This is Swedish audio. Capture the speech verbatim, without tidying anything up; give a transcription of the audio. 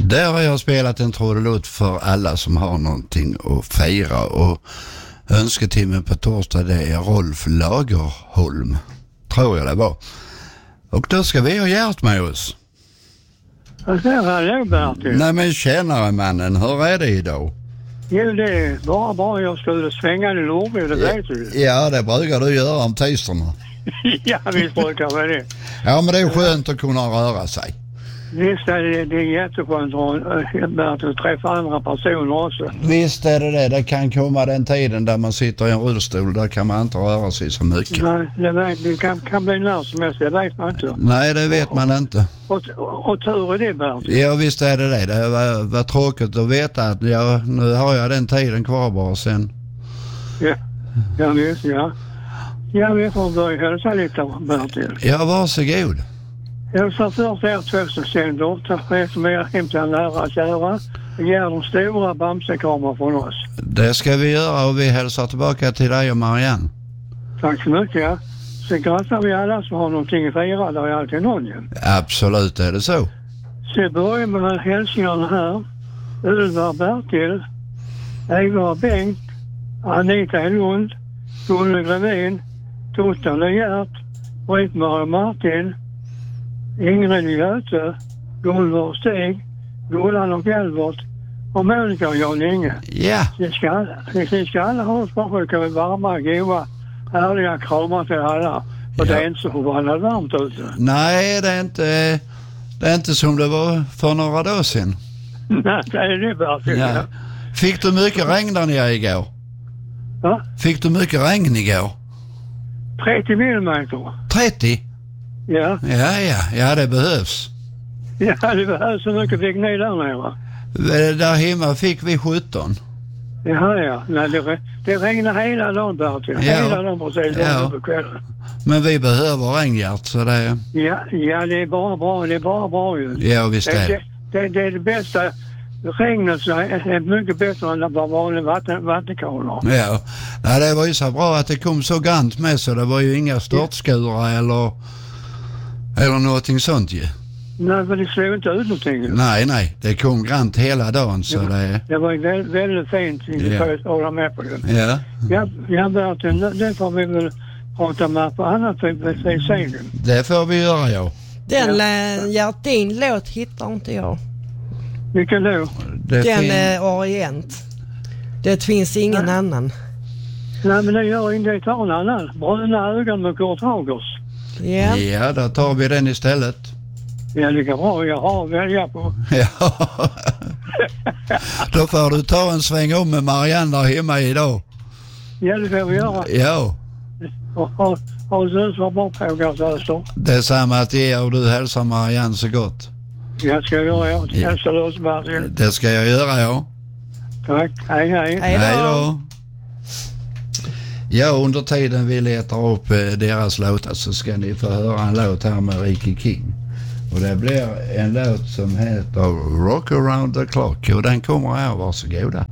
Där har jag spelat en trudelutt för alla som har någonting att fira, och önsketimmen på torsdag det är Rolf Lagerholm, tror jag det var. Och då ska vi ha Gert med oss. Jag säger hallå Bertil. Nej men tjänare mannen, hur är det idag? Jo, det är bara bra. Jag skulle svänga i Norge, det vet du. Ja, det brukar du göra om tisdagarna. Ja, visst brukar jag det. Ja, men det är skönt att kunna röra sig. Visst är det, det är jätteskönt att äh, träffa andra personer också. Visst är det det. Det kan komma den tiden där man sitter i en rullstol. Där kan man inte röra sig så mycket. Nej, det, vet, det kan, kan bli när som helst. Det vet man inte. Nej, det vet man inte. Och, och, och tur är det, Bertil. Ja, visst är det det. Det var, var tråkigt att veta att jag, nu har jag den tiden kvar bara sen. Ja, ja visst, ja. Ja, vi får börja hälsa lite, Bertil. Ja, varsågod. Hälsa först er två som sänder. Tack för er som är hämtat nära kära. Vi ger de stora bamsekramar från oss. Det ska vi göra, och vi hälsar tillbaka till dig och Marianne. Tack så mycket, ja. Så grattar vi alla som har någonting att fira. Där är alltid någon ju. Absolut är det så. Så börjar med hälsningarna här. Ulvar Bertil, Eva Bengt, Anita Lund, Gunnar Grevin, Totta Gert, Britt-Marie Martin, Ingrid Göte, Gunvar Stig, Gullan och Elbert och Monica och Jan Inge. Ja. Det ska, det ska alla ha oss bara kan vi varma, goa, härliga kramar till alla. Och Ja. det är inte så förbannat varmt ute. Nej, det är inte, det är inte som det var för några dagar sedan. Nej, det är det bara. Ja. Fick du mycket regn där nere igår? Ja? Fick du mycket regn igår? trettio millimeter. trettio? Ja. Ja, ja, ja det behövs. Ja, det behövs så mycket fick ni där nere. Där hemma fick vi sjutton. Jaha, ja. Nej, det, det regnar hela dagen, Bertil. Ja. Hela dagen precis. Ja. Ja. Men vi behöver regngärt, så det... Ja, ja, det är bara bra. Det är bara bra ju. Ja, visst det, är det. Det, det är det bästa. Regnet så är mycket bättre än bara vanliga vatten, vattenkalar. Ja, nej, det var ju så bra att det kom så grant med, så det var ju inga störtskurar eller, eller någonting sånt ju. Nej, men det slår inte ut någonting. Nej, nej, det kom grant hela dagen, så ja, det... Det var ju väldigt, väldigt fint. Ja. Jag håller med på det. Ja. Ja, ja Bertil, det får vi väl prata med på annat vid sen. Det får vi göra, ja. Den Ja. Gert, din låt hittar inte jag. Vilken då? Det Den fin- är Orient. Det finns ingen Nej. annan. Nej, men det gör inte. Det tar en annan. Bruna ögon med Kurt Hagers. Ja. Ja, då tar vi den istället. Ja, det kan bra. Jag har att välja på. Ja. Då får du ta en sväng om med Marianne där hemma idag. Ja, det får vi göra. Ja, Och ha, ha det så bra på Gasöster. det är samma till er, och du hälsar Marianne så gott. Jag ska göra. Jag Ja. hälsar oss, Bertil. Det ska jag göra, ja. Tack. Hej, hej. Hej då. Hej då. Ja, under tiden vi letar upp eh, deras låtar så ska ni få höra en låt här med Ricky King. Och det blir en låt som heter Rock Around the Clock, och den kommer här, varsågoda.